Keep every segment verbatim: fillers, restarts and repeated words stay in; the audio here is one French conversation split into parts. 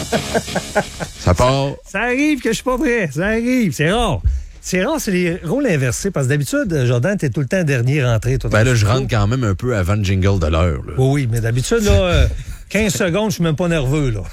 Ça part. Ça arrive que je suis pas prêt. Ça arrive. C'est rare. C'est rare, c'est les rôles inversés. Parce que d'habitude, Jordan, t'es tout le temps dernier rentré. Toi, Ben là, je rentre quand même un peu avant le jingle de l'heure. Là. Oui, oui, mais d'habitude, là, euh, quinze secondes, je suis même pas nerveux, là.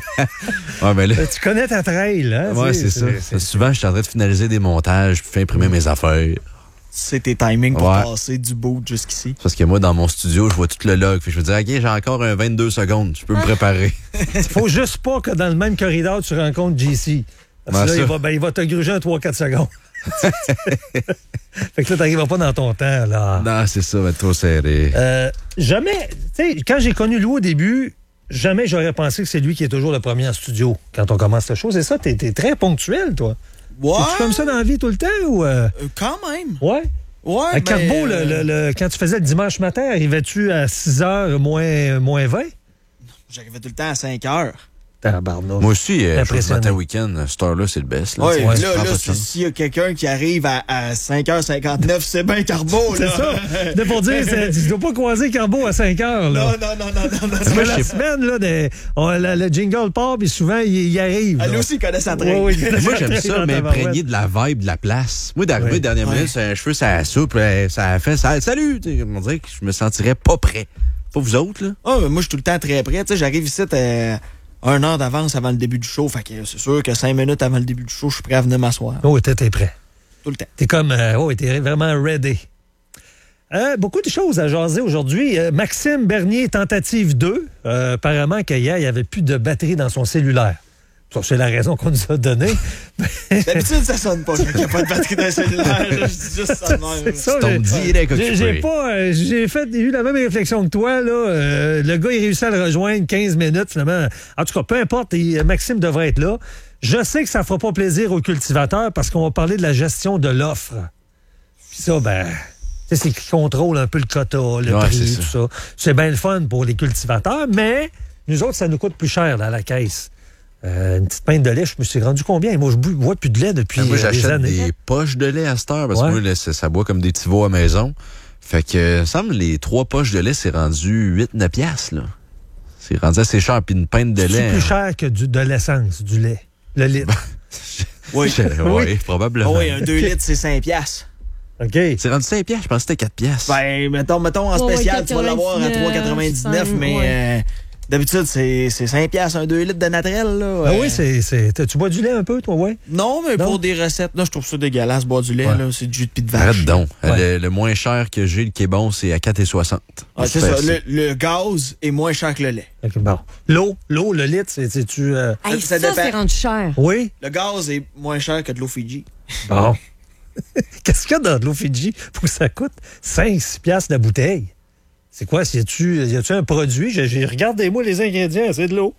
Ouais, ben là... Tu connais ta trail, hein? Ouais, c'est ça. C'est... Souvent, je suis en train de finaliser des montages, puis faire imprimer mes affaires. C'est tes timings pour ouais. passer du bout jusqu'ici. Parce que moi, dans mon studio, je vois tout le log. Fait que je me dis, OK, j'ai encore un vingt-deux secondes. Je peux me préparer. Faut juste pas que dans le même corridor, tu rencontres J C. Parce que là, il va, ben, il va te gruger un trois quatre secondes. Fait que là, t'arriveras pas dans ton temps, là. Non, c'est ça, mais trop serré. Euh, jamais, tu sais, quand j'ai connu Lou au début, jamais j'aurais pensé que c'est lui qui est toujours le premier en studio quand on commence la chose. C'est ça, t'es, t'es très ponctuel, toi. Ouais. Es-tu comme ça dans la vie tout le temps ou. Euh... Euh, quand même. Ouais. Ouais. À ben, Carbeau, euh... le, le, le, quand tu faisais le dimanche matin, arrivais-tu à six heures moins, moins vingt? J'arrivais tout le temps à cinq heures. Tabarnouche. Moi aussi, euh, je Impressionnant. matin week-end, cette heure-là, c'est le best. Là, Ouais, ouais, là, là, là s'il y a quelqu'un qui arrive à, à cinq heures cinquante-neuf, c'est bien Carbeau, là. C'est ça. C'est pour dire, c'est, tu dois pas croiser Carbeau à cinq heures, là. Non, non, non, non, non, non. Parce que la semaine, là, de, on, la, le jingle part, puis souvent, il, il arrive. Elle aussi connaît sa traîne. Oui, oui, moi, j'aime ça, m'imprégner de la vibe de la place. Moi, d'arriver oui. dernière minute, ouais. un cheveu, ça soupe, ça a fait ça. Salut! On dirait que je me sentirais pas prêt. Pas vous autres, là? Ah, oh, moi, je suis tout le temps très prêt. Tu sais, j'arrive ici, t'es... Un heure d'avance avant le début du show. Fait que c'est sûr que cinq minutes avant le début du show, je suis prêt à venir m'asseoir. Oh, t'es, t'es prêt. Tout le temps. T'es comme, euh, oh, t'es vraiment ready. Euh, beaucoup de choses à jaser aujourd'hui. Euh, Maxime Bernier, tentative deux. Euh, apparemment qu'hier, il n'y avait plus de batterie dans son cellulaire. Ça, c'est la raison qu'on nous a donnée. D'habitude, ça sonne pas. Il n'y a pas de batterie dans le cellulaire. Je dis juste ça de même. C'est ça. C'est ton direct j'ai, j'ai pas, euh, j'ai fait, j'ai eu la même réflexion que toi, là. Euh, le gars, il réussit à le rejoindre quinze minutes, finalement. En tout cas, peu importe, il, Maxime devrait être là. Je sais que ça fera pas plaisir aux cultivateurs parce qu'on va parler de la gestion de l'offre. Puis ça, ben, tu sais, c'est qui contrôle un peu le quota, le ouais, prix, c'est tout ça. ça. C'est bien le fun pour les cultivateurs, mais nous autres, ça nous coûte plus cher, là, à la caisse. Euh, une petite pinte de lait, je me suis rendu combien? Moi, je ne bois plus de lait depuis moi, euh, des années. J'achète des poches de lait à cette heure, parce ouais. que moi, là, ça, ça boit comme des petits veaux à maison. Fait que, euh, semble, les trois poches de lait, c'est rendu huit neuf piastres, là. C'est rendu assez cher, puis une pinte de c'est lait... C'est plus cher que du, de l'essence, du lait. Le litre. oui, oui, oui, probablement. Oh oui, un deux litres, c'est cinq piastres. OK. C'est rendu cinq piastres, je pensais que c'était quatre piastres. Ben, mettons, mettons en spécial, tu vas l'avoir à trois quatre-vingt-dix-neuf, mais... Ouais. Euh, D'habitude, c'est, c'est cinq piastres, un deux litres de naturel, là. Ah euh... oui, c'est, c'est... Tu bois du lait un peu, toi, ouais? Non, mais non. Pour des recettes, là, je trouve ça dégueulasse, boire du lait, ouais. là. C'est du jus de pied de vache. Arrête donc. Ouais. Le, le moins cher que j'ai, le qui est bon, c'est à quatre soixante. Ah, c'est ça. Le, le gaz est moins cher que le lait. Okay, bon. L'eau, l'eau, le litre, c'est, c'est-tu... Euh... Hey, ça, ça c'est rendu cher. Oui? Le gaz est moins cher que de l'eau Fiji. Bon. Qu'est-ce qu'il y a dans de l'eau Fiji pour que ça coûte cinq six piastres la bouteille? C'est quoi? Y a-tu, y a-tu un produit? J'ai, j'ai, regardez-moi les ingrédients, c'est de l'eau.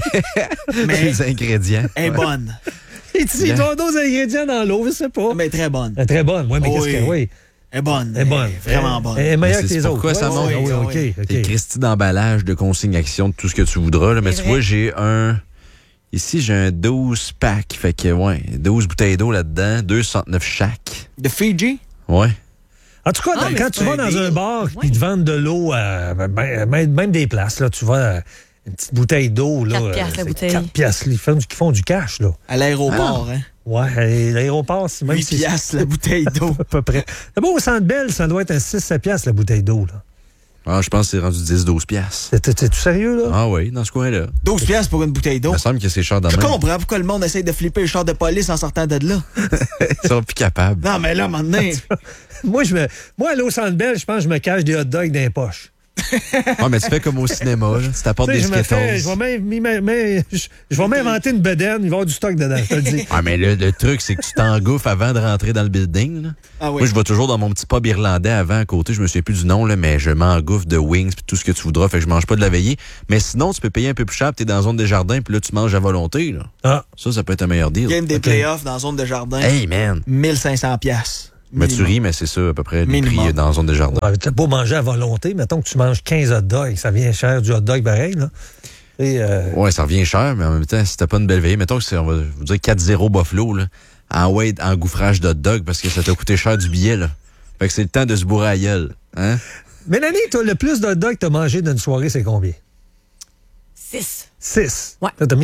Mais les ingrédients. Elle est bonne. Il y a d'autres ingrédients dans l'eau, je sais pas. Mais très bonne. Elle est très bonne, oui, mais oh, qu'est-ce que... Oui. Elle est bonne. Elle est bonne. Elle est vraiment bonne. Elle est meilleure mais que les autres. Pourquoi ça monte? Oui, oui, OK. okay. C'est Christy d'emballage, de consignation, de tout ce que tu voudras. Là. Mais tu vois, j'ai un... Ici, j'ai un douze pack. Fait que, ouais, douze bouteilles d'eau là-dedans, deux soixante-neuf chaque. De Fiji? Ouais. En tout cas, ah, quand tu vas dans deal. un bar et ouais. te vendent de l'eau, euh, même, même des places, là, tu vois, une petite bouteille d'eau. quatre piastres la bouteille. quatre piastres, ils font, ils font du cash, là. À l'aéroport, ah. hein? Ouais, l'aéroport, c'est même huit si... piastres la bouteille d'eau. À peu près. D'abord, au Centre Bell, ça doit être un six sept piastres la bouteille d'eau, là. Ah, je pense que c'est rendu dix douze piastres. T'es-tu sérieux, là? Ah oui, dans ce coin-là. douze piastres pour une bouteille d'eau? Il me semble que c'est cher de Je même. comprends pourquoi le monde essaye de flipper le char de police en sortant de là. Ils sont plus capables. Non, mais là, maintenant... moi, je me... Moi, aller au Centre Bell, je pense que je me cache des hot dogs dans les poches. Ah, mais tu fais comme au cinéma, là. Tu t'apportes des Skittles. Je vais même, même, je, je vais même inventer une bedaine, il va y avoir du stock dedans, je te le dis. Ah, mais le, le truc, c'est que tu t'engouffres avant de rentrer dans le building, là. Ah oui. Moi, je vais toujours dans mon petit pub irlandais avant à côté, je me souviens plus du nom, là, mais je m'engouffre de wings puis tout ce que tu voudras, fait que je mange pas de la veillée. Mais sinon, tu peux payer un peu plus cher, puis t'es dans la zone des jardins, puis là, tu manges à volonté, là. Ah. Ça, ça peut être un meilleur deal. Game des okay. playoffs dans la zone de jardin. Hey, man. mille cinq cents piastres. Mais tu ris, mais c'est ça, à peu près, les prix dans la zone des jardins. Ouais, tu peux manger à volonté. Mettons que tu manges quinze hot dogs, ça vient cher du hot dog pareil, là. Et euh... Ouais, ça revient cher, mais en même temps, si t'as pas une belle veillée, mettons que c'est, on va vous dire quatre zéro Buffalo, là, en wait, engouffrage de hot dog, parce que ça t'a coûté cher du billet, là. Fait que c'est le temps de se bourrer à gueule, hein? Mélanie, toi, le plus de hot dog que t'as mangé d'une soirée, c'est combien? Six. Six? Ouais. T'as mis ça où?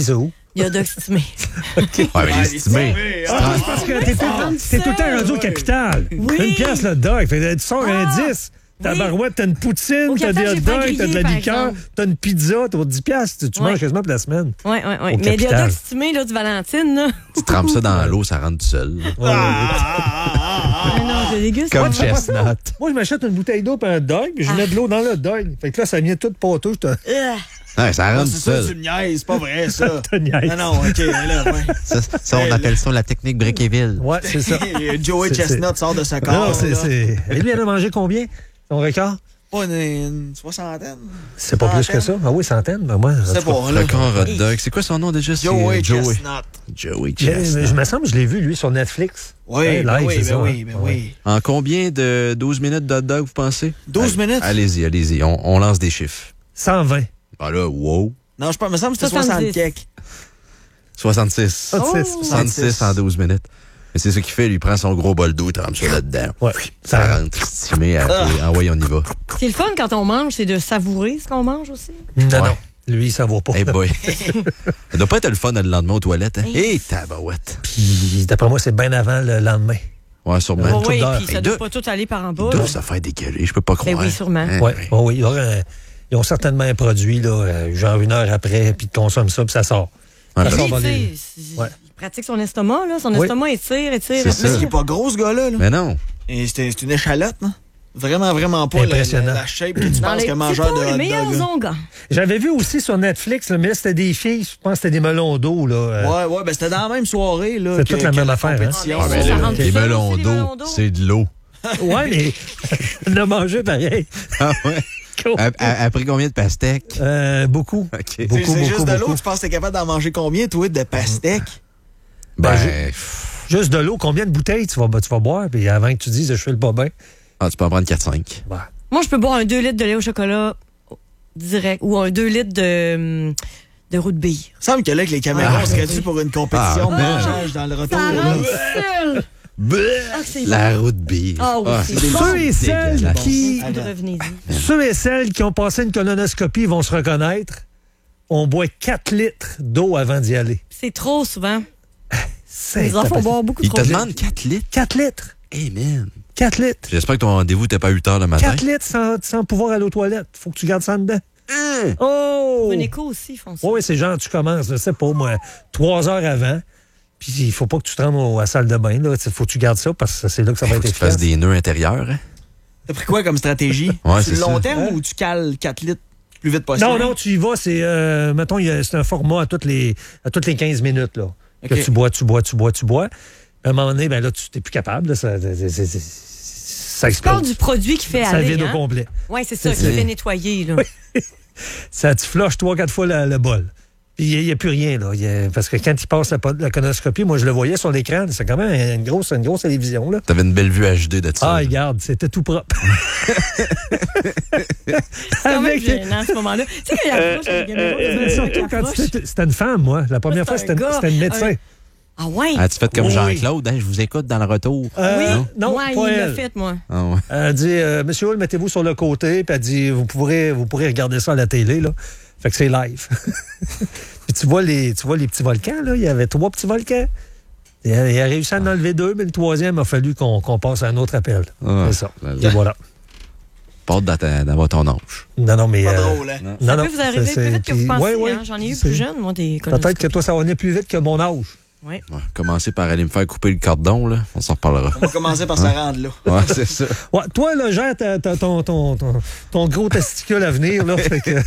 Il y a d'estimé. Ouais, mais les estimés. Ah, c'est parce que t'es tout, t'es tout le temps rendu au capital. Oui. Une pièce le hot dog. Fait, tu sors Ah, un dix. Ta oui. barouette, t'as une poutine, Au t'as Qatar, des hot j'ai pas dogs, grillé, t'as de la par liqueur, exemple. t'as une pizza, t'as dix piastres. Tu, tu Ouais. manges quasiment pour la semaine. Oui, oui, oui. Au Mais les hot capital. dogs estimés là, du Valentine, là. Tu trempes ça dans l'eau, ça rentre tout seul. Ah non, je déguste. Comme pas. chestnut. Moi, je m'achète une bouteille d'eau et un hot dog, puis je mets de l'eau dans le hot dog. Fait que là, ça vient tout pâteux. Je te... Euh, Ouais, ça rentre tout C'est ça, tu seul. me niaises, c'est pas vrai, ça. te niaise. Non, non, OK, là, ouais. Ça, ça, on appelle ça la technique Brickeville. Ouais, c'est ça. Joey C'est- Chestnut sort de sa Non, corps. c'est, là. c'est... Et lui, elle a mangé combien, son record? Pas une, une soixantaine. C'est pas plus que ça. Ah oui, centaine. Ben moi, en C'est tout cas. pas, là. Record hot dog. C'est quoi son nom déjà? C'est Joey Joey. Chestnut. Joey Je, Chestnut. je me semble que je l'ai vu, lui, sur Netflix. Oui, Hey, ben live, oui, c'est ben ça, oui, hein? ben Ouais. oui. En combien de douze minutes d'hot dog, vous pensez? douze Allez- minutes? Allez-y, allez-y. On, on lance des chiffres. cent vingt. Ah là, wow. Non, je pense, me semble que c'était soixante-dix. soixante quelques. soixante-six. Ah, c'est- soixante-six en douze minutes. Mais c'est ce qu'il fait, il prend son gros bol d'eau, il trempe ça là-dedans. Ouais. Ça Ça- rentre, estimé. À... Ah ouais, on y va. C'est le fun quand on mange, c'est de savourer ce qu'on mange aussi. Non, Ouais. non. Lui, ça vaut pas. Hey boy. Ça doit pas être le fun le lendemain aux toilettes. Hein? Hey. Hey, tabarouette. Puis, d'après moi, c'est bien avant le lendemain. Ouais, sûrement. Ouais, Oui, oui, d'heure. puis ça Et doit deux- pas tout aller par en Ils bas. doivent là. se faire dégueuler, je peux pas croire. Ben oui, sûrement. Hein? Ouais. Oh oui, il y aura un- ils ont certainement un produit, là, euh, genre une heure après, puis ils consomment ça, puis ça sort. Ouais, Ça Lui, sort dans tu sais, les- c'est- Ouais. il pratique son estomac, là. Son Oui. estomac étire, étire, C'est étire. ça. Mais il est pas gros, ce gars-là. Là. Mais non. Et C'est c'est une échalote, non? Vraiment, vraiment pas la, Impressionnant. la, la shape que tu Dans penses les- que c'est mangeur pas de les hot meilleurs dog. là. ongans. J'avais vu aussi sur Netflix, là, mais là, c'était des filles, je pense que c'était des melons d'eau. Là, euh, Ouais, ouais, ben c'était dans la même soirée. là. C'est que- toute la que même affaire, hein? compétition. Ah, mais mais ça là, rentre les ça melons aussi, les melons d'eau, d'eau. c'est de l'eau. Ouais, mais on a mangé pareil. Ah ouais? A- a- Après combien de pastèques? Euh, beaucoup. OK. C'est Beaucoup, c'est beaucoup, juste de l'eau, beaucoup. tu penses que t'es capable d'en manger combien, toi, de pastèques? Ben, Ben, pff, Juste de l'eau, combien de bouteilles tu vas, tu vas boire, puis avant que tu dises je fais le pas bien. ah, tu peux en prendre quatre cinq. Ouais. Moi, je peux boire un deux litres de lait au chocolat direct ou un deux litres de, hum, de roux de bille. Il me semble que là, que les caméras, Ah, on serait dû pour une compétition Ah, de man. mangeage dans le retour. Ça là. rend seul. Ah, que c'est La route bille. Ah oui, c'est c'est bon. Ceux et celles dégueulasse. qui, Bon. Revenez-y. ceux et celles qui ont passé une colonoscopie vont se reconnaître. On boit quatre litres d'eau avant d'y aller. C'est trop souvent. C'est Les enfants boivent beaucoup Il trop. te demande quatre litres. quatre litres. Hey, man. quatre litres. J'espère que ton rendez-vous t'es pas huit heures le matin. quatre litres sans, sans pouvoir aller aux toilettes. Faut que tu gardes ça en dedans. Hein? Oh! Un écho aussi, ils font ça. Oui, oui, c'est genre, tu commences, je sais pas, moi, trois heures avant. Puis il faut pas que tu te rendes au- à la salle de bain. Il faut que tu gardes ça parce que c'est là que ça va Faut être que tu efficace. fasses des nœuds intérieurs. Hein? T'as pris quoi comme stratégie? Ouais, Sur c'est le long ça. terme Hein? ou tu cales quatre litres plus vite possible? Non, non, tu y vas, c'est, euh, mettons, il y a- c'est un format à toutes les, à toutes les quinze minutes, là. Que OK. tu bois, tu bois, tu bois, tu bois. À un moment donné, ben là, tu n'es plus capable, là, ça, c'est- c'est- c'est- ça Tu parles explose. du produit qui fait Ça aller. vide au hein? complet. Oui, c'est ça, C'est qui ça. fait nettoyer. Là. Ça, tu flushes trois, quatre fois le, le bol. Puis il n'y a, plus rien, là. Il y a- parce que quand il passe la, la colonoscopie, moi, je le voyais sur l'écran. C'est quand même une grosse, une grosse télévision, là. T'avais une belle vue H D de ça. Ah, là. regarde, c'était tout propre. C'est quand même Avec- gênant à ce moment-là. Tu sais, quand il approche, la caméra, Euh, il surtout quand c'était c'était une femme, moi. La première fois, c'est c'était un une, gars. c'était une médecin. Ah ouais? Ah, tu fais comme Oui. Jean-Claude, hein, je vous écoute dans le retour. Euh, oui, non, ouais, pas il l'a elle. fait, moi. Ah ouais. Elle dit, euh, Monsieur Hull, mettez-vous sur le côté. Puis elle dit, vous pourrez, vous pourrez regarder ça à la télé, là. Fait que c'est live. Puis tu vois, les, tu vois les petits volcans, là. Il y avait trois petits volcans. Il a, il a réussi à en enlever deux, mais le troisième a fallu qu'on qu'on passe à un autre appel. Ah, c'est ça. là, là. Et voilà. Pas hâte d'atta- d'avoir ton âge. Non, non, mais. Pas euh, drôle, hein? non, Ça non, peut vous arriver c'est- plus vite que vous puis- pensez. ouais, ouais. hein. J'en ai eu C'est- plus jeune, moi, des Peut-être que toi, ça va venir plus vite que mon âge. Oui. Ouais, commencer par aller me faire couper le cordon, là. On s'en reparlera. On va commencer par se rendre là. Ouais, c'est ça. Ouais, toi, là, gère ta- ta- ton, ton, ton, ton gros testicule à venir, là. Fait que...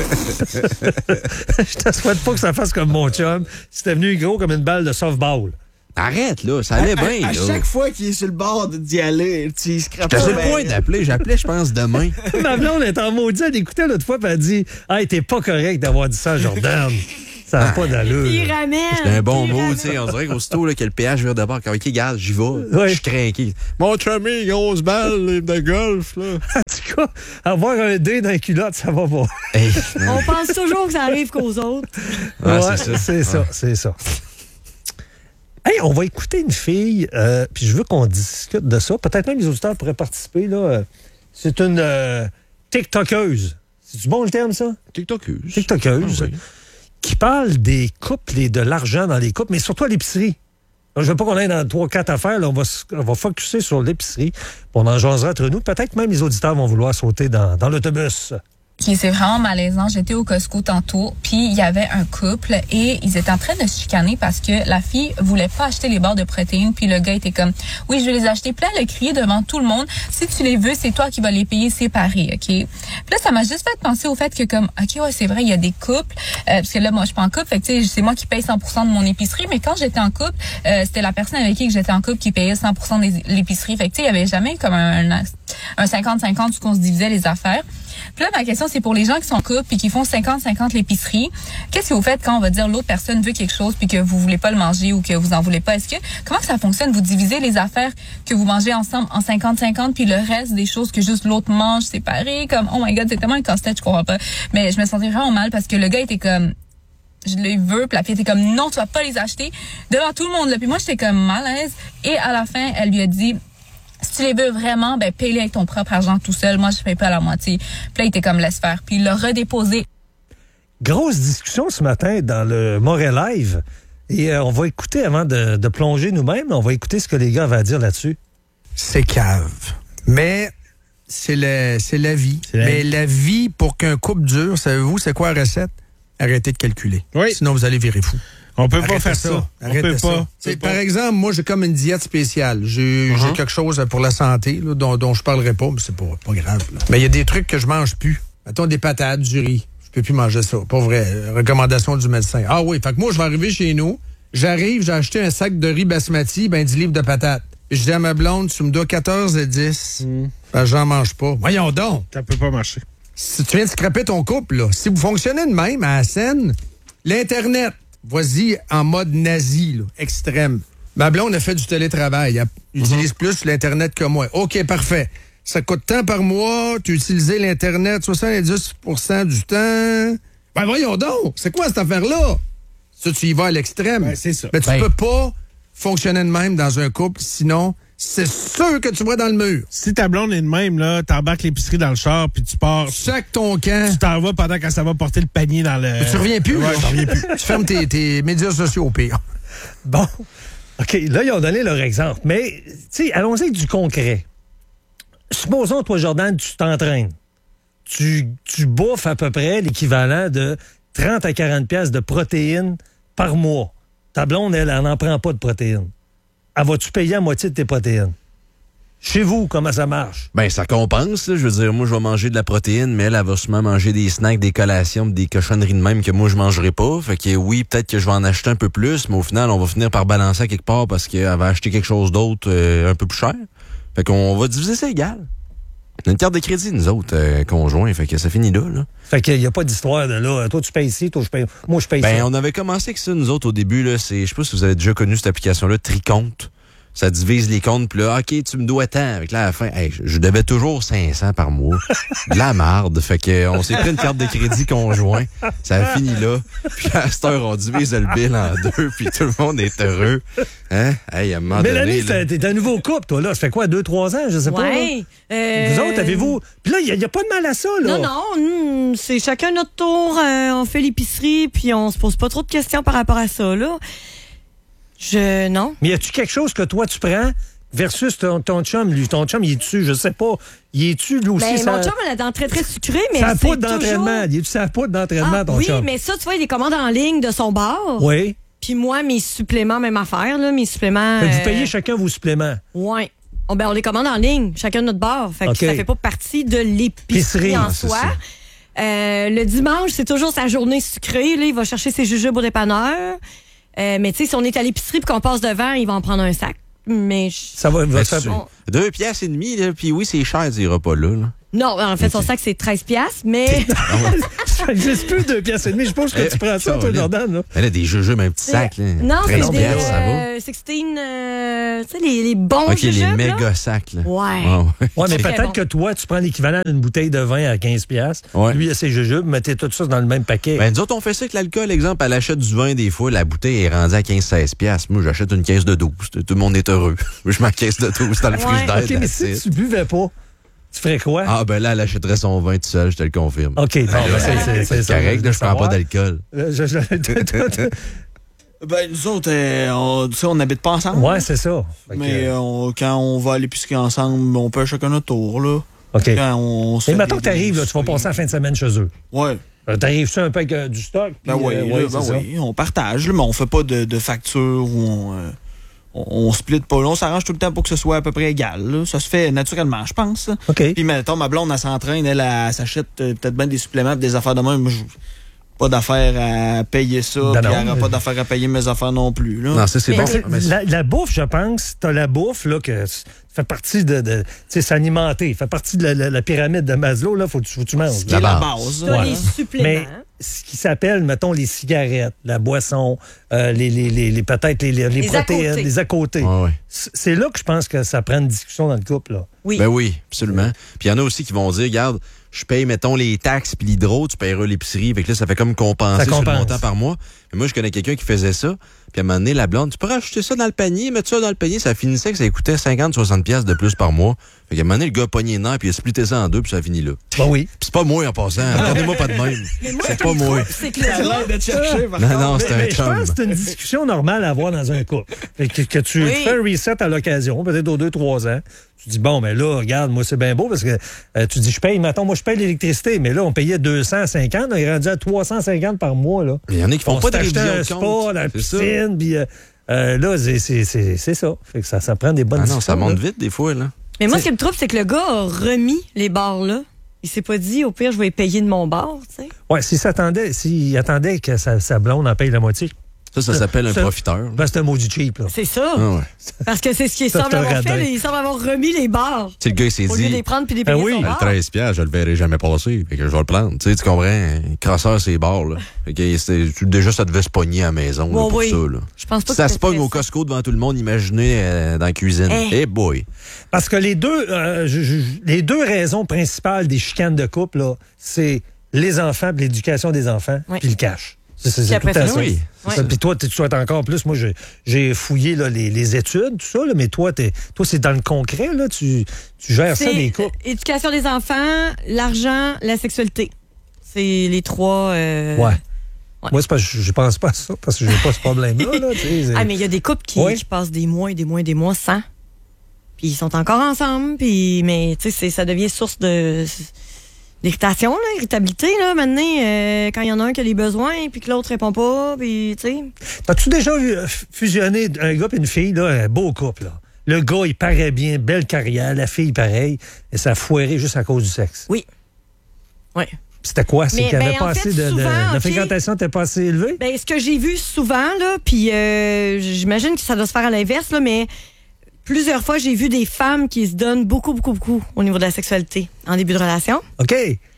Je te souhaite pas que ça fasse comme mon chum. C'était venu gros comme une balle de softball. Arrête, là. Ça allait bien, À, à là. chaque fois qu'il est sur le bord d'y aller, tu scrapes J'étais pas. sur le point d'appeler. J'appelais, je pense, demain. Ma blonde est en maudit, elle écoutait l'autre fois, puis elle dit « Hey, t'es pas correct d'avoir dit ça à Jordan. Ça n'a pas d'allure. Il ramène. C'était un bon il mot, ramène. tu sais. On dirait qu'aussitôt là, que le péage vient d'abord. Quand, OK, regarde, j'y vais. Ouais. Je suis craqué. Mon chummy, grosse balle de golf, là. En tout cas, avoir un dé dans les culottes, ça va pas. Hey, On pense toujours que ça arrive qu'aux autres. Ouais, Ouais, c'est ça. C'est ça, c'est ça. Hey, on va écouter une fille, euh, puis je veux qu'on discute de ça. Peut-être même les auditeurs pourraient participer. Là. Euh, C'est une euh, TikTokeuse. C'est-tu bon le terme, ça? TikTokeuse. TikTokeuse. Ah oui. qui parle des couples et de l'argent dans les couples, mais surtout à l'épicerie. Je ne veux pas qu'on aille dans trois, quatre affaires. Là, on va, on va focusser sur l'épicerie. On en jasera entre nous. Peut-être même les auditeurs vont vouloir sauter dans, dans l'autobus. Qui c'est vraiment malaisant. J'étais au Costco tantôt, puis il y avait un couple et ils étaient en train de se chicaner parce que la fille voulait pas acheter les barres de protéines, puis le gars était comme « Oui, je vais les acheter. » Puis là, elle a crié devant tout le monde « Si tu les veux, c'est toi qui vas les payer séparés, OK? » Puis là, ça m'a juste fait penser au fait que comme « OK, ouais, c'est vrai, il y a des couples. Euh, » Parce que là, moi, je suis pas en couple, fait que tu sais, c'est moi qui paye cent pour cent de mon épicerie, mais quand j'étais en couple, euh, c'était la personne avec qui que j'étais en couple qui payait cent pour cent de l'épicerie. Fait que tu sais, il y avait jamais comme un, un cinquante cinquante où on se divisait les affaires. Puis là, ma question, c'est pour les gens qui sont en couple et qui font cinquante cinquante l'épicerie. Qu'est-ce que vous faites quand on va dire l'autre personne veut quelque chose puis que vous voulez pas le manger ou que vous en voulez pas? Est-ce que, comment ça fonctionne? Vous divisez les affaires que vous mangez ensemble en cinquante cinquante puis le reste des choses que juste l'autre mange séparées? Comme, oh my God, c'est tellement un casse-tête, je comprends pas. Mais je me sentais vraiment mal parce que le gars était comme, je les veux, puis la fille était comme, non, tu vas pas les acheter devant tout le monde, là. Puis moi, j'étais comme mal à l'aise. Et à la fin, elle lui a dit, si tu les veux vraiment, ben paye-les avec ton propre argent tout seul. Moi, je paye pas à la moitié. Puis là, il était comme laisse faire. Puis il l'a redéposé. Grosse discussion ce matin dans le Montréal Live. Et euh, on va écouter, avant de, de plonger nous-mêmes, on va écouter ce que les gars avaient à dire là-dessus. C'est cave. Mais c'est, le, c'est la vie. C'est la Mais vie. la vie, pour qu'un couple dure, savez-vous, c'est quoi la recette? Arrêtez de calculer. Oui. Sinon, vous allez virer fou. On peut Arrêtez pas faire ça. On Arrêtez peut ça. pas. C'est, Peut pas. par exemple, moi, j'ai comme une diète spéciale. J'ai, Uh-huh. j'ai quelque chose pour la santé là, dont, dont je parlerai pas, mais c'est pas, pas grave. là. Mais il y a des trucs que je mange plus. Mettons des patates, du riz. Je peux plus manger ça. Pas vrai. Recommandation du médecin. Ah oui, fait que moi, je vais arriver chez nous. J'arrive, j'ai acheté un sac de riz basmati, ben dix livres de patates. Je dis à ma blonde, tu me dois quatorze et dix. Mm. Ben, j'en mange pas. Voyons donc. Ça peut pas marcher. Si tu viens de scraper ton couple, là, si vous fonctionnez de même à la scène, l'Internet, vas-y en mode nazi, là, extrême. Ma blonde a fait du télétravail. Elle utilise plus l'Internet que moi. OK, parfait. Ça coûte tant par mois, tu utilisé l'Internet soixante-dix pour cent du temps. Ben voyons donc, c'est quoi cette affaire-là? Ça, tu y vas à l'extrême. Ben, c'est ça. Mais tu Ben. peux pas fonctionner de même dans un couple, sinon, c'est sûr que tu vas dans le mur. Si ta blonde est de même, là, t'embarques l'épicerie dans le char, puis tu pars, Sac ton camp. tu t'en vas pendant que ça va porter le panier dans le... Tu reviens plus, Ouais, là. je reviens plus. Tu fermes tes, tes médias sociaux au pire. Bon, OK, là, ils ont donné leur exemple. Mais, tu sais, allons-y avec du concret. Supposons, toi, Jordan, tu t'entraînes. Tu, tu bouffes à peu près l'équivalent de trente à quarante piastres de protéines par mois. Ta blonde, elle, elle n'en prend pas de protéines. Elle va-tu payer à moitié de tes protéines? Chez vous, comment ça marche? Ben, ça compense, là. Je veux dire, moi, je vais manger de la protéine, mais elle, elle va sûrement manger des snacks, des collations, des cochonneries de même que moi, je mangerai pas. Fait que oui, peut-être que je vais en acheter un peu plus, mais au final, on va finir par balancer à quelque part parce qu'elle va acheter quelque chose d'autre euh, un peu plus cher. Fait qu'on va diviser ça égal. On a une carte de crédit, nous autres, euh, conjoints, fait que ça finit là, là. Fait qu'il n'y a pas d'histoire de là. Toi, tu payes ici, toi, je paye. Moi, je paye Ben, ça. on avait commencé avec ça, nous autres, au début, là. C'est, je sais pas si vous avez déjà connu cette application-là, Tricompte. Ça divise les comptes, puis là, OK, tu me dois tant. Avec là, à la fin, hey, je, je devais toujours cinq cents par mois. De la marde. Fait que, euh, on s'est pris une carte de crédit conjoint. Ça a fini là. Puis à cette heure, on divise le bill en deux, puis tout le monde est heureux. Hein? Hey, à un moment Mélanie, donné, là, t'es t'es un nouveau couple, toi, là. Ça fait quoi, deux, trois ans, je sais pas. Ouais. là? Euh, Vous autres, avez-vous. Puis là, il n'y a, a pas de mal à ça, là. Non, non, hmm, c'est chacun notre tour. euh, on fait l'épicerie, puis on se pose pas trop de questions par rapport à ça, là. Je. Non. Mais y a-tu quelque chose que toi, tu prends versus ton, ton chum, lui? Ton chum, il est-tu, je sais pas, il est-tu, lui aussi, Ben, ça. mon chum, elle a la dent très, très sucrée, mais Ça a c'est pas d'entraînement. toujours... Il est-tu sa poudre d'entraînement, Ah, ton oui, chum? mais ça, tu vois, il est commande en ligne de son bar. Oui. Puis moi, mes suppléments, même affaire, là, mes suppléments... Fait que vous euh, payez chacun vos suppléments. Ouais. Oh, ben, on les commande en ligne, chacun de notre bar. Fait que OK. ça fait pas partie de l'épicerie Épicerie, en c'est soi. ça. Euh, le dimanche, c'est toujours sa journée sucrée. Là, il va chercher ses jujubes au dépanneur. Euh, mais tu sais, si on est à l'épicerie et qu'on passe devant, il va en prendre un sac. Mais je- Ça va, va ben, faire- c'est- deux piastres et demi, là, puis oui, c'est cher, il ira pas là, là. non, en fait, son sac, c'est treize piastres, mais... Ça existe plus de pièces et demie. Je pense que tu prends ça, toi, Caroline. Jordan, là. Elle a des jujubes, un petit sac, là. non, c'est treize des piastres, ça va. euh, sixze, euh, tu sais, les, les bons OK, les jujubes, là. méga sacs, là. Ouais. Ah, ouais. Ouais, mais Très peut-être bon. que toi, tu prends l'équivalent d'une bouteille de vin à quinze piastres. Ouais. Lui, il a ses jujubes, mettez tout ça dans le même paquet. Ben, nous autres, on fait ça avec l'alcool. Exemple, elle achète du vin, des fois, la bouteille est rendue à quinze seize piastres. Moi, j'achète une caisse de douze. Tout le monde est heureux. Je mets une caisse de douze dans le Ouais. frigidaire. OK, mais si tu buvais pas, Tu ferais quoi? Ah, ben là, elle achèterait son vin tout seul, je te le confirme. OK, bon, ben, c'est- c'est c'est ça. correct, là, je prends pas savoir. d'alcool. Euh, je- je- Ben, nous autres, euh, on, tu sais, on n'habite pas ensemble. Ouais, c'est ça. Fait que, Mais euh, on- quand on va à l'épicerie ensemble, on peut chacun notre tour, là. OK. Quand on se Mais fait mettons des- que t'arrives, là, tu vas passer la fin de semaine chez eux. Ouais. Euh, T'arrives-tu un peu avec euh, du stock? puis, Ben oui, euh, là, ouais, ben c'est ça. oui, on partage, là, mais on fait pas de, de facture ou on, euh, on, on split pas. Là, on s'arrange tout le temps pour que ce soit à peu près égal. Là. Ça se fait naturellement, je pense. OK. Puis, mettons, ma blonde, elle s'entraîne, elle, elle, elle s'achète euh, peut-être bien des suppléments, des affaires de même. Moi, je- pas d'affaires à payer ça, Ben puis non, elle n'aura mais- pas d'affaires à payer mes affaires non plus. Là. Non, ça, c'est Mais bon. c'est- Mais c'est- La, la bouffe, je pense, t'as la bouffe, là, que ça fait partie de. de tu sais, s'alimenter. fait partie de la, la- la pyramide de Maslow, là, faut que tu, faut que tu manges. C'est La la base. base. T'as là. les suppléments. Mais ce qui s'appelle, mettons, les cigarettes, la boisson, euh, les, les, les, les- peut-être les, les, les Les protéines, à-côtés. les à côté. Ouais, ouais. C'est c'est là que je pense que ça prend une discussion dans le couple. Là. Oui. Ben oui, absolument. Puis il y en a aussi qui vont dire, regarde, je paye, mettons, les taxes puis l'hydro, tu paieras l'épicerie. Fait que là, ça fait comme compenser Ça sur le compense. montant par mois. Mais moi, je connais quelqu'un qui faisait ça. Puis à un moment donné, la blonde, tu peux rajouter ça dans le panier, mettre ça dans le panier. Ça finissait que ça coûtait cinquante à soixante piastres de plus par mois. Fait qu'à un moment donné, le gars a pogné les nerfs puis il a splitté ça en deux puis ça a fini là. Puis Ben oui. c'est pas moi en passant. Regardez-moi pas de même. Mais moi, C'est ce pas que je moi. trouve, c'est que le Ça a gars, l'air de te chercher, par Non, contre. non, c'est Mais- un mais je chum. pense que c'est une discussion normale à avoir dans un couple. Fait que, que tu Oui. fais un reset à l'occasion, peut-être aux deux, trois ans. Tu dis, bon, mais là, regarde, moi, c'est bien beau parce que euh, tu dis, je paye, mettons, moi, je paye l'électricité, mais là, on payait deux cent cinquante, on est rendu à trois cent cinquante par mois, là. Il y en a qui font On pas de s'est acheté révision un de spa, compte. dans la C'est ça. piscine, puis euh, euh, là, c'est- c'est c'est- c'est ça. Fait que ça, ça prend des bonnes Ah non, ça discussions, monte là. vite des fois, là. mais moi, ce qui me trouble, c'est que le gars a remis les bars là. Il s'est pas dit, au pire, je vais payer de mon bar, tu sais. Ouais, s'il s'attendait, s'il attendait que sa, sa blonde en paye la moitié, Ça, ça s'appelle un ça- profiteur. ben, c'est un maudit cheap, là. C'est ça. Ah ouais. Parce que c'est ce qu'ils Ça, semblent c'est un avoir radin. fait. là. Ils semblent avoir remis les bars. Tu sais, le gars, il s'est Au lieu de dit, les prendre puis de les Ben payer oui. son le bar. treize piastres, je le verrai jamais passer. Fait que je vais le prendre. Tu sais, tu comprends? Un crasseur, c'est barres, là. Fait que c'était- déjà, ça devait se pogner à la maison, là, Bon, pour oui. ça, là. Je pense pas Si ça que se pogne c'était au ça. Costco devant tout le monde, imaginez euh, dans la cuisine. Hey. Eh boy! Parce que les deux, euh, je- je- les deux raisons principales des chicanes de couple, là, c'est les enfants, puis l'éducation des enfants, Oui. puis le cash. C'est c'est- Puis c'est après tout à ça, ça. oui. C'est ça. Ouais. Puis toi, tu souhaites encore plus. Moi, j'ai- j'ai fouillé là, les, les études, tout ça, là, mais toi, t'es- toi, c'est dans le concret, là, tu, tu gères ça, C'est les couples. euh, éducation des enfants, l'argent, la sexualité. C'est les trois. euh, Ouais. Ouais. Moi, c'est parce que je je pense pas à ça, parce que j'ai pas ce problème-là. Là, tu sais, c'est- Ah, mais il y a des couples qui, Oui. qui passent des mois et des mois et des mois sans. Puis ils sont encore ensemble, puis mais tu sais, c'est- ça devient source de d'irritation, là, irritabilité, là, maintenant, euh, quand il y en a un qui a des besoins, puis que l'autre répond pas, puis tu sais. As-tu déjà vu, euh, fusionné un gars et une fille, là, un beau couple, là? Le gars, il paraît bien, belle carrière, la fille, pareil, et ça a foiré juste à cause du sexe. Oui. Oui. C'était quoi? C'est Mais, qu'il n'y avait ben, pas en assez fait, de, de- souvent, la ok. fréquentation n'était pas assez élevée? Ben, ce que j'ai vu souvent, là, puis euh, j'imagine que ça doit se faire à l'inverse, là, mais plusieurs fois, j'ai vu des femmes qui se donnent beaucoup, beaucoup, beaucoup au niveau de la sexualité en début de relation. OK.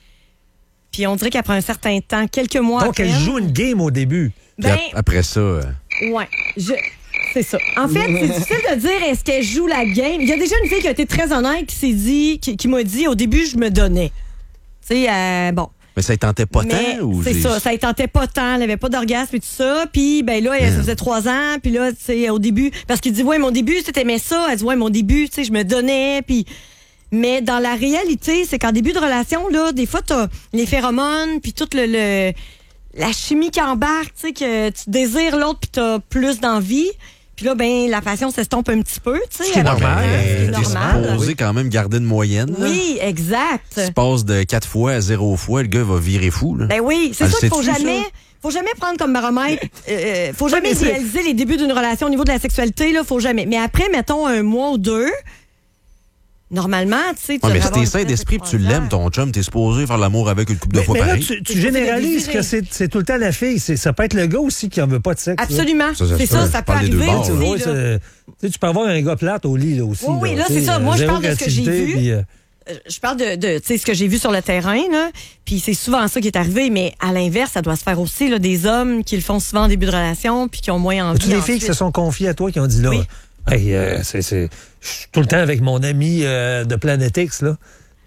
Puis on dirait qu'après un certain temps, quelques mois Donc, après... elle joue une game au début. Puis Ben, ap- après ça, euh, ouais. Je... C'est ça. En fait, c'est difficile de dire est-ce qu'elle joue la game. Il y a déjà une fille qui a été très honnête qui s'est dit, qui, qui m'a dit au début, je me donnais. Tu sais, euh, bon. mais ça ne tentait pas Mais tant? ou c'est j'ai- ça, ça ne tentait pas tant, elle avait pas d'orgasme et tout ça. Puis ben là, elle, ça faisait trois ans, puis là, tu sais, au début, parce qu'il dit ouais, mon début, tu t'aimais ça, elle dit ouais, mon début, tu sais, je me donnais, puis mais dans la réalité, c'est qu'en début de relation, là, des fois, t'as les phéromones, puis toute le, le la chimie qui embarque, tu sais, que tu désires l'autre, puis t'as plus d'envie. Puis là, ben, la passion s'estompe un petit peu, tu sais. Ce qui est avec- normal. Ce qui est Euh, T'es normal. supposé quand même garder une moyenne. là. Oui, exact. Tu passes de quatre fois à zéro fois, le gars va virer fou. Là. Ben oui, c'est Ah, ça qu'il faut sais-tu, jamais, ça? faut jamais prendre comme baromètre. Euh, faut jamais mais c'est- idéaliser les débuts d'une relation au niveau de la sexualité, là, faut jamais. Mais après, mettons un mois ou deux, normalement, tu sais, tu Ouais, mais vas si avoir t'es une sain vitesse de d'esprit puis tu croisière. l'aimes, ton chum, t'es supposé faire l'amour avec une couple de Mais, fois mais là, pareil. tu, C'est tu supposé généralises désirer. que c'est c'est tout le temps la fille. C'est- Ça peut être le gars aussi qui en veut pas de sexe. là. Absolument. Ça, ça C'est se ça, peut. ça peut Parle des deux arriver bords, Tu aussi, vois, là. c'est- tu sais, tu peux avoir un gars plate au lit là, aussi. Oui, oui, là, tu c'est sais, ça. Moi, je zéro parle de ce que j'ai créativité, vu. puis, euh, Euh, Je parle de, de tu sais, ce que j'ai vu sur le terrain, là. Puis c'est souvent ça qui est arrivé, mais à l'inverse, ça doit se faire aussi, là, des hommes qui le font souvent en début de relation, puis qui ont moins envie. As-tu des filles qui se ensuite. sont confiées à toi qui ont dit là, Oui. hey, euh, c'est, c'est, je suis tout le temps avec mon ami euh, de Planète X, là,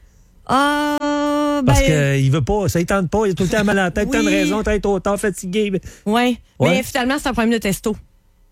Ah, ben. parce qu'il veut pas, ça ne tente pas, il a tout le temps mal à la tête, Oui. tant de raisons, t'es trop tard, fatigué. mais- Ouais. Ouais. Mais finalement, c'est un problème de testo.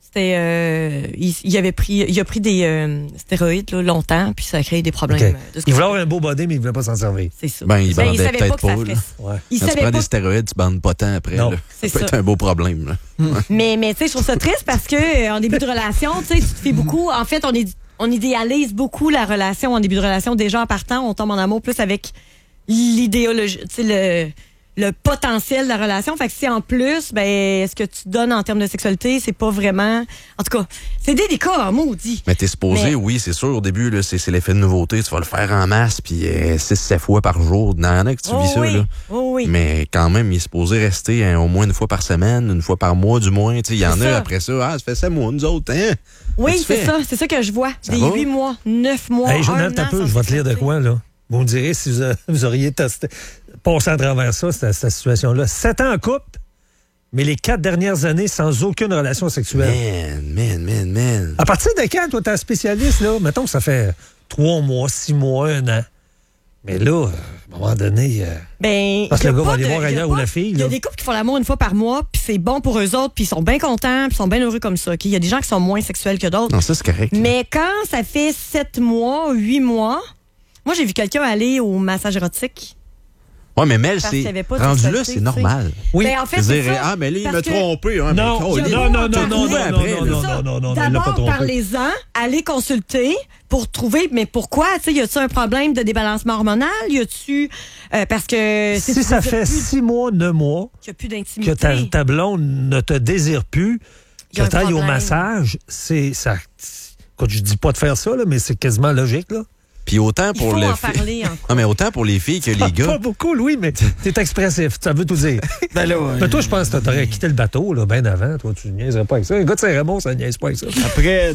C'était, euh, il, il avait pris, il a pris des euh, stéroïdes là, longtemps, puis ça a créé des problèmes. OK. euh, de Il voulait avoir un beau body, mais il voulait pas s'en servir. C'est ça. Ben, il Ben, bandait savait peut-être que ça pas, ferait- là. Ouais. Il Quand tu savait prends pas. des stéroïdes, tu bandes pas tant après. Non. Là. C'est Ça peut ça. être un beau problème. Là. Mais, mais tu sais, je trouve ça triste parce que euh, en début de relation, tu sais, tu te fais beaucoup. En fait, on, est, on idéalise beaucoup la relation en début de relation. Déjà en partant, on tombe en amour plus avec l'idéologie, tu sais, le, le potentiel de la relation. Fait que si en plus, ben, ce que tu donnes en termes de sexualité, c'est pas vraiment. En tout cas, c'est délicat, en maudit. Mais t'es supposé, Mais- oui, c'est sûr, au début, là, c'est, c'est l'effet de nouveauté. Tu vas le faire en masse, puis euh, six sept fois par jour. Il y en a que tu Oh vis ça. oui. Là. Oh oui. Mais quand même, il est supposé rester hein, au moins une fois par semaine, une fois par mois du moins. Tu sais, il y en C'est a ça. après ça. Ah, ça fait ça, moi, nous autres. Hein? Oui, Qu'est-ce que tu c'est fais? ça. C'est ça que je vois. Ça des va? huit mois, neuf mois. Hey, un Jonathan, t'as an peu, sans je vais te lire de sexualité. quoi, là? Vous me direz si vous, a- vous auriez testé, passé à travers ça, cette, cette situation-là. Sept ans en couple, mais les quatre dernières années sans aucune relation sexuelle. Man, man, man, man. À partir de quand, toi, t'es un spécialiste, là? Mettons que ça fait trois mois, six mois, un an. Mais là, à un moment donné, euh, Ben, Parce que y a le gars pas va aller de- voir y a ailleurs pas- ou la fille, Il y a là. des couples qui font l'amour une fois par mois, puis c'est bon pour eux autres, puis ils sont bien contents, puis ils sont bien heureux comme ça. Il y a des gens qui sont moins sexuels que d'autres. Non, ça, c'est correct. Mais quand ça fait sept mois, huit mois, moi, j'ai vu quelqu'un aller au massage érotique. Ouais, mais Mel, Parce qu'il y c'est. avait pas de Rendu là, sexualité, c'est normal. oui. Ben, en fait, Je veux c'est dire, ça. ah, mais là, il Parce m'a que- trompé. Hein, Non, mais non, Colin, non, non, t'as non, trouvé non, après, non, là. non, C'est ça. non, non, il l'a pas D'abord, trompé. parlez-en, allez consulter pour trouver, mais pourquoi? Tu sais, y a-tu un problème de débalancement hormonal? Y a-tu. euh, parce que. Si tu ça veux dire fait plus- six mois, neuf mois, qu'il y a plus que d'intimité. ta, ta blonde ne te désire plus, Il y a que un tu ailles au problème. massage, c'est ça. Écoute, je dis pas de faire ça, là, mais c'est quasiment logique, là. Puis autant Il pour faut le en fi- parler. en Non, mais autant pour les filles que les Pas gars. beaucoup, Louis, mais t'es expressif, ça veut tout dire. Ben là, Mais toi, je pense que t'aurais quitté le bateau, là, bien avant. Toi, tu niaiserais pas avec ça. Un gars de Saint-Raymond, ça niaise pas avec ça. après.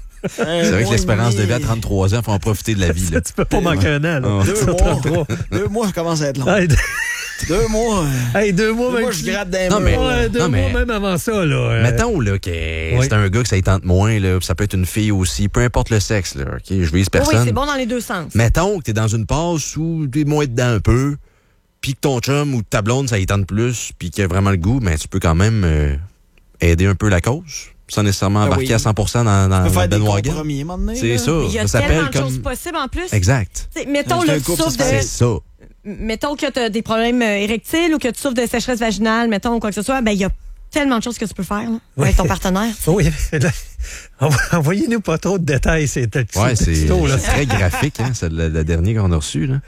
C'est vrai que l'espérance de vie à trente-trois ans, faut en profiter de la vie. Là. Tu peux pas manquer un an, là. Oh. Deux Ça, mois. trente-trois. Deux mois, ça commence à être long. Hey, deux- Deux mois. euh, hey, deux mois, Deux même. mois, je gratte des Non, murs. mais- Ouais, deux Non, mois mais- même avant ça, là. euh, Mettons là, que Oui. c'est un gars que ça y tente moins, là, puis ça peut être une fille aussi, peu importe le sexe, là, OK? Je vise Oui, personne. c'est bon dans les deux sens. Mettons que t'es dans une passe où t'es moins dedans un peu, puis que ton chum ou ta blonde, ça y tente plus, puis qu'il a vraiment le goût, mais tu peux quand même euh, aider un peu la cause, sans nécessairement Ah embarquer oui. à cent pour cent dans, dans Tu peux la faire des bandwagon. compromis, à un moment donné, C'est là. ça. Il y a Ça tellement s'appelle de choses comme... possibles en plus. Exact. T'sais, mettons C'est là, un tu couple, souffres ça se C'est de. ça. Mettons que tu as des problèmes euh, érectiles ou que tu souffres de sécheresse vaginale, mettons, ou quoi que ce soit, ben il y a tellement de choses que tu peux faire là, Oui. avec ton partenaire. tu sais. Oui, là, envo- envoyez-nous pas trop de détails, c'est Ouais, c'est texto, là. c'est très graphique, hein, c'est le, le dernier qu'on a reçu, là.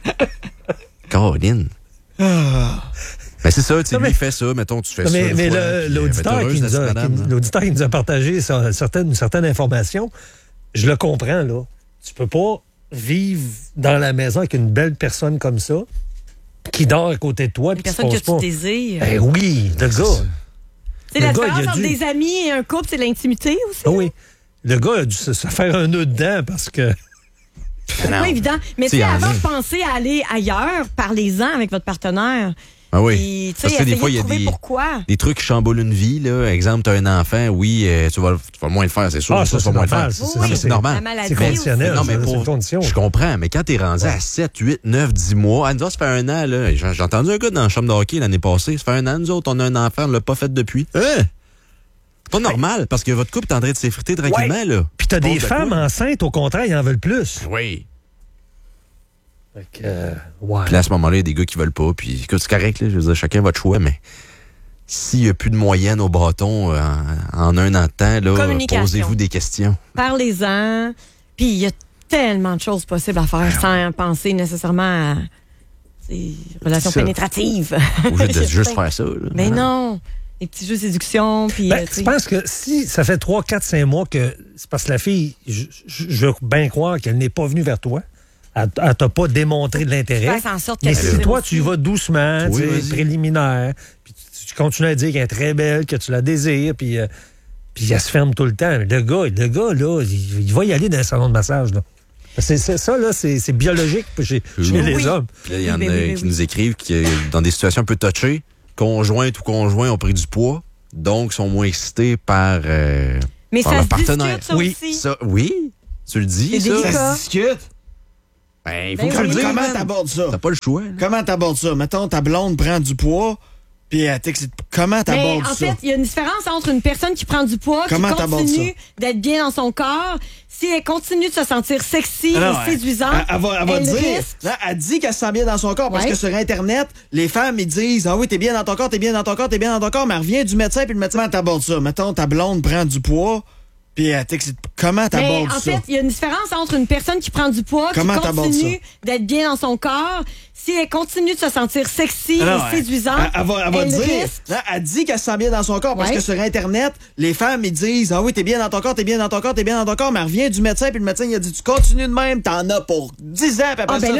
Caroline. Mais c'est ça, tu sais, Non, lui, mais- il fait ça, mettons, tu fais Non, ça. mais une mais fois, le- puis, euh, l'auditeur elle va être qui, heureuse, nous a, la qui- madame, là. l'auditeur qui nous a partagé ça- certaines, une certaine information, je le comprends, là. Tu peux pas vivre dans la maison avec une belle personne comme ça, qui dort à côté de toi, Une puis qui se personne que pose tu pas. désires. Ben oui, le gars. C'est le la gars, il a différence entre dû- des amis et un couple, c'est l'intimité aussi. Ah oui. Le gars a dû se, se faire un nœud dedans parce que. C'est Non. pas évident. Mais tu Tu sais, sais, y en avant a. de penser à aller ailleurs, parlez-en avec votre partenaire. Ah oui. Puis, tu Parce sais, que des essayez fois, il y de a trouver des, pourquoi. des trucs qui chamboulent une vie, là. Exemple, t'as un enfant, oui, euh, tu, vas, tu vas moins le faire, c'est sûr. Ah, ça, ça, tu vas c'est moins le normal. faire. ça, Non, mais ça, c'est normal. La maladie C'est conditionnel. Mais non, mais ça, c'est pour- une condition. Je comprends, mais quand t'es rendu à sept, huit, neuf, dix mois, ah, nous autres, ça fait un an, là. J'ai j'ai entendu un gars dans la chambre de hockey l'année passée. Ça fait un an, nous autres, on a un enfant, on l'a pas fait depuis. Hein? C'est pas normal, parce que votre couple est en train de s'effriter tranquillement, Ouais. là. Puis t'as Tu des penses de femmes quoi? enceintes, au contraire, ils en veulent plus. Oui. Fait que, euh, ouais. Puis là, à ce moment-là, il y a des gars qui veulent pas. Puis écoute, c'est correct, là. Je veux dire, chacun votre choix, mais s'il n'y a plus de moyenne au bâton euh, en, en un an de temps, là, Communication. posez-vous des questions. Parlez-en. Puis il y a tellement de choses possibles à faire sans penser nécessairement à ces relations C'est ça. pénétratives. Au lieu de Il y a juste plein- faire ça. Là. Mais non. Les petits jeux de séduction. Puis, Ben, euh, tu je sais. pense que si ça fait trois, quatre, cinq mois que c'est parce que la fille, je, je- je veux bien croire qu'elle n'est pas venue vers toi. Elle, elle t'a pas démontré de l'intérêt. Faire en sorte Mais qu'elle si se toi, aussi. tu y vas doucement, Oui, tu sais, vas-y. préliminaire, puis tu, tu continues à dire qu'elle est très belle, que tu la désires, puis, euh, puis elle se ferme tout le temps. Le gars, le gars là, il, il va y aller dans un salon de massage. Là. C'est, c'est- ça, là, c'est, c'est biologique chez, chez Oui. les Oui. hommes. Puis là, il y en Oui, a oui, oui, qui oui. nous écrivent que dans des situations un peu touchées, conjointes ou conjoints ont pris du poids, donc sont moins excités par, euh, Mais par ça leur se partenaire. discute, ça Oui. aussi. Ça, oui, tu le dis, C'est ça. délicat. Ça se discute. Ben, il faut Ben que tu le oui. dises, Comment man. t'abordes ça? T'as pas le choix. là. Comment t'abordes ça? Mettons, ta blonde prend du poids. Puis elle t'excite. Comment Mais t'abordes en ça? fait, il y a une différence entre une personne qui prend du poids, Comment qui t'abordes continue d'être bien dans son corps, si elle continue de se sentir sexy Ah non, et elle- séduisante, Elle, elle va, elle va elle dire. risque- Non, elle dit qu'elle se sent bien dans son corps parce Ouais. que sur Internet, les femmes, ils disent ah oui, t'es bien dans ton corps, t'es bien dans ton corps, t'es bien dans ton corps, mais elle revient du médecin, puis le médecin t'aborde ça. Mettons, ta blonde prend du poids, puis elle t'excite. Comment Mais t'abordes en ça? fait, il y a une différence entre une personne qui prend du poids, Comment qui t'abordes continue d'être bien dans son corps, si elle continue de se sentir sexy Ah non, et elle- séduisante, Elle, elle va, elle va elle dire. risque- Non, elle dit qu'elle se sent bien dans son corps parce Ouais. que sur Internet, les femmes, ils disent ah oui, t'es bien dans ton corps, t'es bien dans ton corps, t'es bien dans ton corps, mais elle revient du médecin, puis le médecin, il a dit tu continues de même, t'en as pour dix ans, puis après Ah, ben ça,